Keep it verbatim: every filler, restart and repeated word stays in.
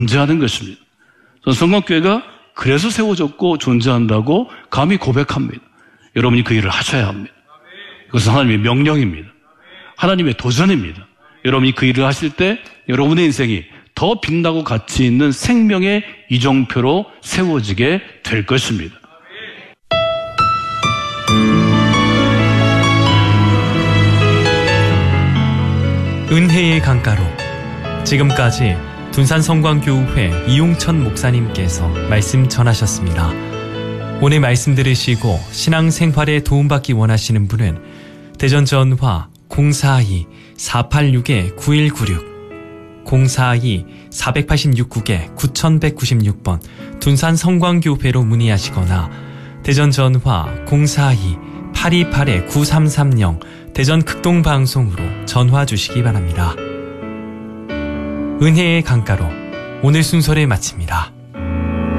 존재하는 것입니다. 저는 성광교회가 그래서 세워졌고 존재한다고 감히 고백합니다. 여러분이 그 일을 하셔야 합니다. 이것은 하나님의 명령입니다. 하나님의 도전입니다. 여러분이 그 일을 하실 때 여러분의 인생이 더 빛나고 가치 있는 생명의 이정표로 세워지게 될 것입니다. 은혜의 강가로 지금까지 둔산성광교회 이용천 목사님께서 말씀 전하셨습니다. 오늘 말씀 들으시고 신앙생활에 도움받기 원하시는 분은 대전 전화 공사이 사팔육 구일구육 공사이 사팔육 구 구천백구십육 번 둔산성광교회로 문의하시거나 대전 전화 공사이 팔이팔 구삼삼공 대전 극동방송으로 전화 주시기 바랍니다. 은혜의 강가로 오늘 순서를 마칩니다.